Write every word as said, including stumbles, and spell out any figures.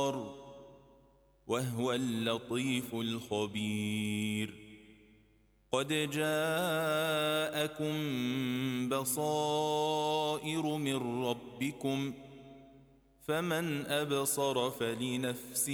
وهو اللطيف الخبير قد جاءكم بصائر من ربكم فمن أبصر فلنفسه